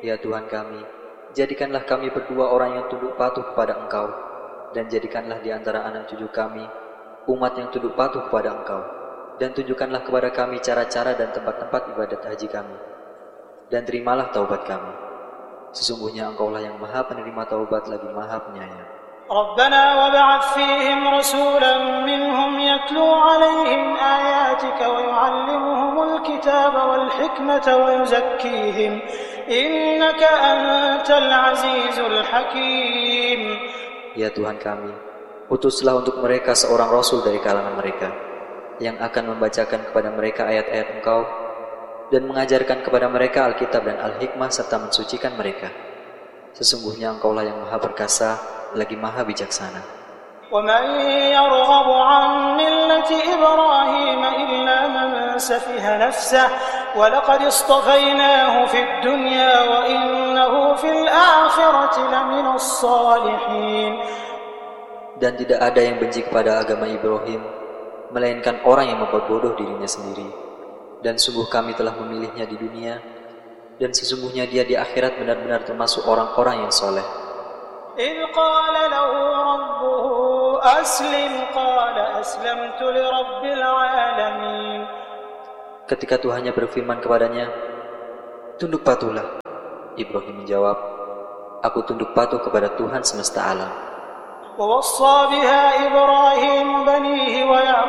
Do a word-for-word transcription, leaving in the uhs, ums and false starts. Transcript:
Ya Tuhan kami, jadikanlah kami berdua orang yang tunduk patuh kepada Engkau, dan jadikanlah di antara anak cucu kami umat yang tunduk patuh kepada Engkau, dan tunjukkanlah kepada kami cara-cara dan tempat-tempat ibadat haji kami, dan terimalah taubat kami. Sesungguhnya Engkaulah yang Maha Penerima Taubat lagi Maha Penyayang. ربنا وابعث فيهم رسولا منهم يتلو عليهم آياتك ويعلمهم الكتاب والحكمة ويزكيهم إنك أنت العزيز الحكيم. Ya Tuhan kami, utuslah untuk mereka seorang Rasul dari kalangan mereka, yang akan membacakan kepada mereka ayat-ayat Engkau, dan mengajarkan kepada mereka Alkitab dan Al-Hikmah serta mensucikan mereka. Sesungguhnya Engkaulah yang Maha Perkasa, lagi Maha Bijaksana. وَمَنْ يَرْغَبُ عَنْ مِلَّةِ إِبْرَاهِيمَ إِلَّا مَنْ سَفِهَ نَفْسَهُ وَلَقَدِ اصْطَفَيْنَاهُ فِي الدُّنْيَا وَإِنَّهُ فِي الْآخِرَةِ لَمِنَ الصَّالِحِينَ. Dan tidak ada yang benci kepada agama Ibrahim, melainkan orang yang membuat bodoh dirinya sendiri. Dan sungguh kami telah memilihnya di dunia, dan sesungguhnya dia di akhirat benar-benar termasuk orang-orang yang soleh. إِذْ قَالَ لَهُ رَبُّهُ أَسْلِمْ قَالَ أَسْلَمْتُ لِرَبِّ الْعَالَمِينَ. Ketika Tuhannya berfirman kepadanya, tunduk patuhlah. Ibrahim menjawab, aku tunduk patuh kepada Tuhan semesta alam. وَوَصَّى بِهَا إِبْرَاهِيمُ بَنِيهِ وَيَعْقُوبَ